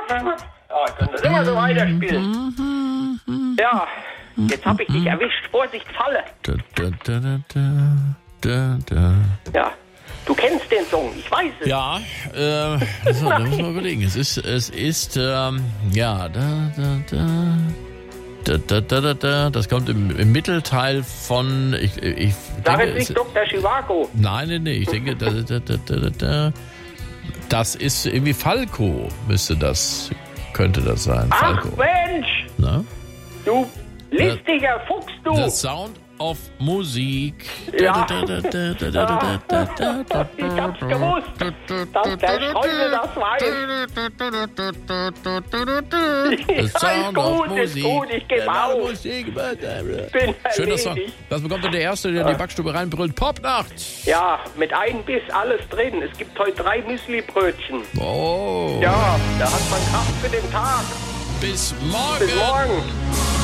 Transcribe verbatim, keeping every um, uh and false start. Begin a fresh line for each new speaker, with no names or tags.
Ja, ich kann das immer so weiterspielen. Ja, jetzt hab ich dich erwischt. Vorsicht, Falle.
Da, da, da, da, da, da.
Ja, du kennst den Song, ich weiß es.
Ja, äh, so, da muss man überlegen. Es ist, es ist, ähm, ja, da, da, da. Da, da, da, da, da. Das kommt im, im Mittelteil von. Ich, ich
Sag
denke,
jetzt nicht
es,
Doktor Chivago.
nein, nein, nein. Ich denke, da, da, da, da, da. Das ist irgendwie Falco, müsste das, könnte das sein.
Ach
Falco.
Mensch,
Na?
du listiger Fuchs, du.
The Sound of Musik.
Ja.
Da, da, da, da, da, da, da, da, da.
Ich hab's gewusst, dass der Streusel das weiß.
The Sound
Ist
of
gut, ist
Musik.
gut, ich geb
Ja,
auf.
Musik.
Bin
Schöner Song.
erledigt.
Das bekommt dann der Erste, der in die Backstube reinbrüllt. Popnacht.
Ja, mit einem Biss alles drin. Es gibt heute drei Müsli-Brötchen.
Oh.
Ja, da hat man Kraft für den Tag.
Bis morgen.
Bis morgen.